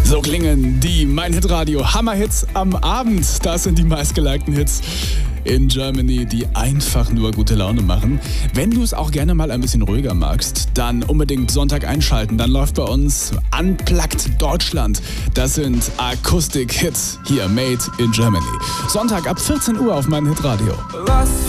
So klingen die Mein Hit Radio Hammerhits am Abend. Das sind die meistgelikten Hits in Germany, die einfach nur gute Laune machen. Wenn du es auch gerne mal ein bisschen ruhiger magst, dann unbedingt Sonntag einschalten. Dann läuft bei uns Unplugged Deutschland. Das sind Akustik-Hits hier, made in Germany. Sonntag ab 14 Uhr auf Mein Hit Radio.